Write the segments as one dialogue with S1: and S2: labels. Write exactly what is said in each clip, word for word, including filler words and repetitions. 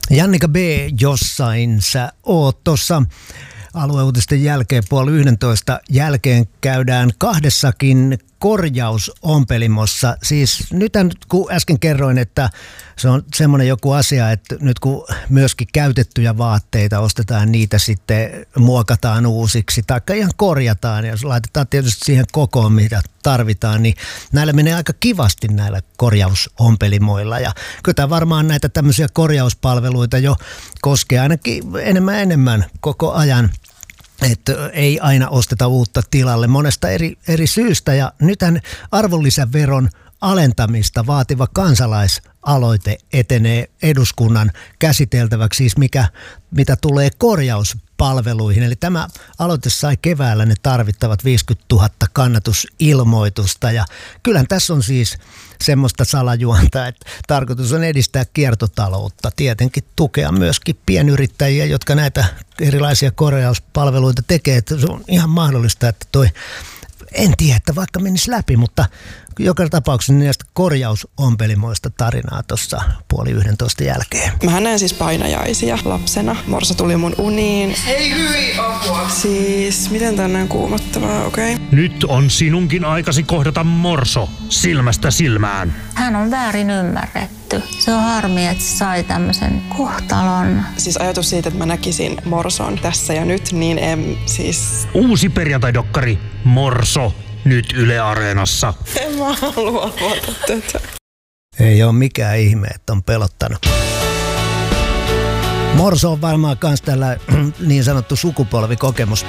S1: Jannika B, jossain sä oot tuossa alueuutisten jälkeen, puoli yhdentoista jälkeen käydään kahdessakin korjausompelimossa. Siis nythän, kun äsken kerroin, että se on semmoinen joku asia, että nyt kun myöskin käytettyjä vaatteita ostetaan, niitä sitten muokataan uusiksi tai ihan korjataan ja laitetaan tietysti siihen kokoon, mitä tarvitaan, niin näillä menee aika kivasti näillä korjausompelimoilla. Ja kyllä tämä varmaan näitä tämmöisiä korjauspalveluita jo koskee ainakin enemmän enemmän koko ajan. Että ei aina osteta uutta tilalle monesta eri, eri syystä. Ja nythän arvonlisäveron alentamista vaativa kansalaisaloite etenee eduskunnan käsiteltäväksi, siis mikä, mitä tulee korjauspalveluihin. Eli tämä aloite sai keväällä ne tarvittavat viisikymmentätuhatta kannatusilmoitusta. Ja kyllähän tässä on siis semmoista salajuonta, että tarkoitus on edistää kiertotaloutta, tietenkin tukea myöskin pienyrittäjiä, jotka näitä erilaisia korjauspalveluita tekee. Että se on ihan mahdollista, että toi, en tiedä, että vaikka menisi läpi, mutta joka tapauksessa näistä korjausompelimoista tarinaa tuossa puoli yhdentoista jälkeen.
S2: Mähän näin siis painajaisia lapsena. Morso tuli mun uniin.
S3: Ei hyi apua.
S2: Siis, miten tää on näin kuumottavaa, okei? Okay.
S4: Nyt on sinunkin aikasi kohdata Morso silmästä silmään.
S5: Hän on väärin ymmärretty. Se on harmi, että se sai tämmöisen kohtalon.
S2: Siis ajatus siitä, että mä näkisin Morson tässä ja nyt, niin en siis...
S4: Uusi perjantai-dokkari Morso. Nyt Yle Areenassa.
S2: En mä halua avata tätä.
S1: Ei ole mikään ihme, että on pelottanut. Morso on varmaan kans tällä niin sanottu sukupolvikokemus.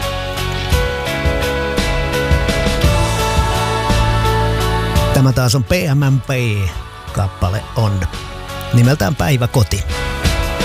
S1: Tämä taas on P M M P. Kappale on nimeltään Päiväkoti.